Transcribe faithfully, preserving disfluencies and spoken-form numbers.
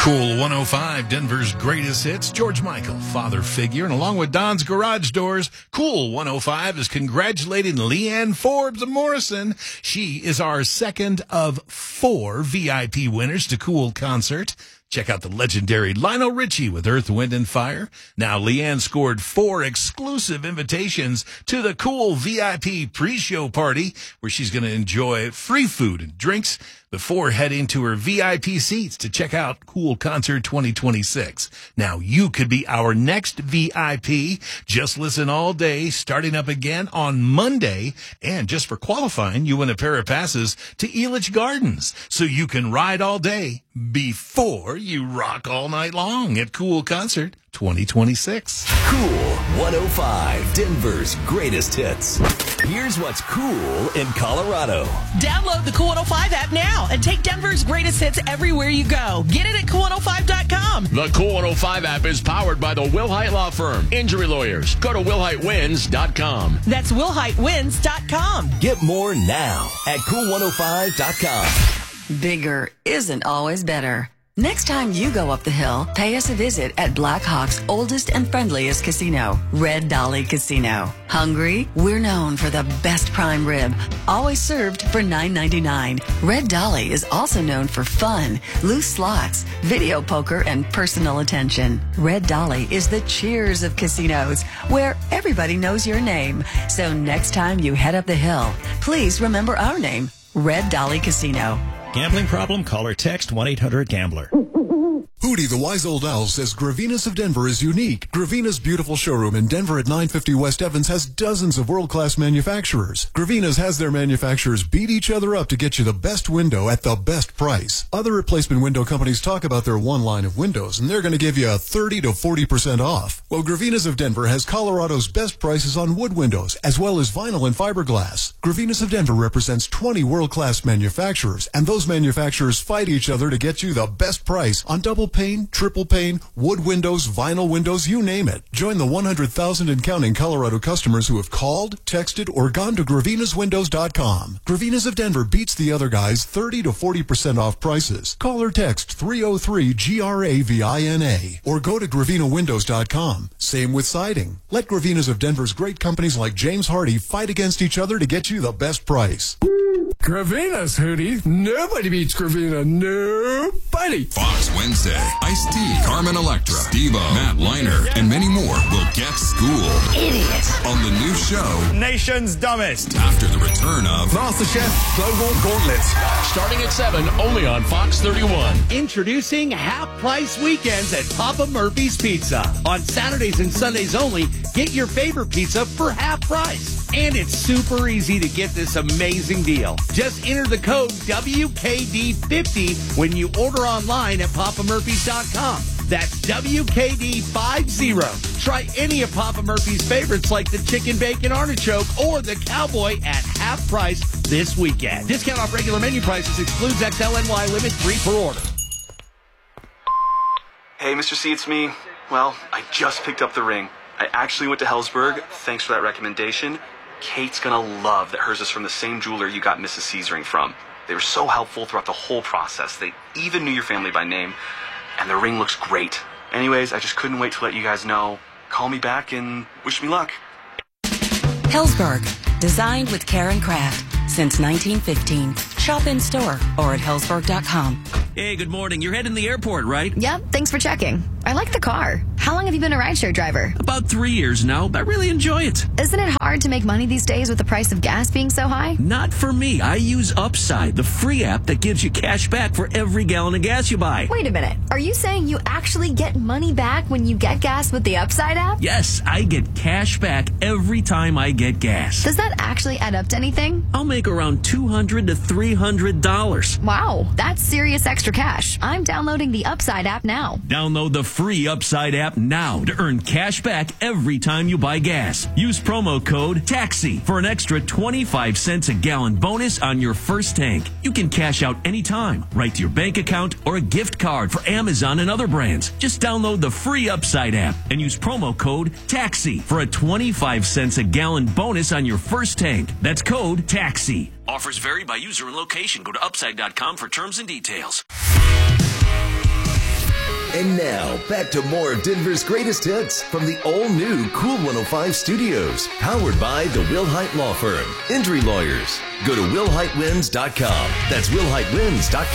Cool one oh five, Denver's greatest hits. George Michael, father figure, and along with Don's Garage Doors, Cool one oh five is congratulating Leanne Forbes of Morrison. She is our second of four V I P winners to Cool concert. Check out the legendary Lionel Richie with Earth, Wind, and Fire. Now, Leanne scored four exclusive invitations to the Cool V I P pre-show party, where she's going to enjoy free food and drinks before heading to her V I P seats to check out Cool Concert twenty twenty-six. Now, you could be our next V I P. Just listen all day, starting up again on Monday. And just for qualifying, you win a pair of passes to Elitch Gardens, so you can ride all day before you rock all night long at Cool Concert twenty twenty-six. Cool one oh five, Denver's greatest hits. Here's what's cool in Colorado. Download the Cool one oh five app now and take Denver's greatest hits everywhere you go. Get it at cool one oh five dot com. The Cool one oh five app is powered by the Wilhite Law Firm. Injury lawyers. Go to wilhite wins dot com. That's wilhite wins dot com. Get more now at cool one oh five dot com. Bigger isn't always better. Next time you go up the hill, pay us a visit at Black Hawk's oldest and friendliest casino, Red Dolly Casino. Hungry? We're known for the best prime rib, always served for nine ninety-nine. Red Dolly is also known for fun, loose slots, video poker, and personal attention. Red Dolly is the Cheers of casinos, where everybody knows your name. So next time you head up the hill, please remember our name, Red Dolly Casino. Gambling problem? Call or text one eight hundred gambler. Hootie the Wise Old Owl says Gravina's of Denver is unique. Gravina's beautiful showroom in Denver at nine fifty West Evans has dozens of world-class manufacturers. Gravina's has their manufacturers beat each other up to get you the best window at the best price. Other replacement window companies talk about their one line of windows, and they're going to give you a thirty to forty percent off. Well, Gravina's of Denver has Colorado's best prices on wood windows, as well as vinyl and fiberglass. Gravina's of Denver represents twenty world-class manufacturers, and those manufacturers fight each other to get you the best price on double pane, triple pane, wood windows, vinyl windows, you name it. Join the one hundred thousand and counting Colorado customers who have called, texted, or gone to gravinas windows dot com. Gravina's of Denver beats the other guys thirty to forty percent off prices. Call or text three oh three G R A V I N A or go to gravina windows dot com. Same with siding. Let Gravina's of Denver's great companies like James Hardy fight against each other to get you the best price. Gravina's, Hootie. Nobody beats Gravina. Nobody. Fox Wednesday. Ice-T, Carmen Electra, Devo, Matt Liner, and many more will get schooled. Idiot. On the new show, Nation's Dumbest. After the return of MasterChef Global Gauntlet. Starting at seven, only on Fox thirty-one. Introducing half-price weekends at Papa Murphy's Pizza. On Saturdays and Sundays only, get your favorite pizza for half price. And it's super easy to get this amazing deal. Just enter the code W K D fifty when you order online at papa murphys dot com. That's W K D fifty. Try any of Papa Murphy's favorites like the chicken bacon artichoke or the cowboy at half price this weekend. Discount off regular menu prices excludes X L N Y limit three per order. Hey, Mister C, it's me. Well, I just picked up the ring. I actually went to Hellsberg. Thanks for that recommendation. Kate's gonna love that hers is from the same jeweler you got Missus C's ring from. They were so helpful throughout the whole process. They even knew your family by name, and the ring looks great. Anyways, I just couldn't wait to let you guys know. Call me back and wish me luck. Hellsberg, designed with care and craft since nineteen fifteen. Shop in store or at hellsberg dot com. Hey, good morning. You're heading to the airport, right? Yep, thanks for checking. I like the car. How long have you been a rideshare driver? About three years now. I really enjoy it. Isn't it hard to make money these days with the price of gas being so high? Not for me. I use Upside, the free app that gives you cash back for every gallon of gas you buy. Wait a minute. Are you saying you actually get money back when you get gas with the Upside app? Yes, I get cash back every time I get gas. Does that actually add up to anything? I'll make around two hundred to three hundred dollars. Wow, that's serious extra cash. I'm downloading the Upside app now. Download the free Upside app now to earn cash back every time you buy gas. Use promo code TAXI for an extra twenty-five cents a gallon bonus on your first tank. You can cash out anytime, right to your bank account or a gift card for Amazon and other brands. Just download the free Upside app and use promo code TAXI for a twenty-five cents a gallon bonus on your first tank. That's code TAXI. Offers vary by user and location. Go to upside dot com for terms and details. And now, back to more of Denver's greatest hits from the all-new Cool one oh five studios. Powered by the Wilhite Law Firm. Injury Lawyers. Go to will hite wins dot com. That's will hite wins dot com.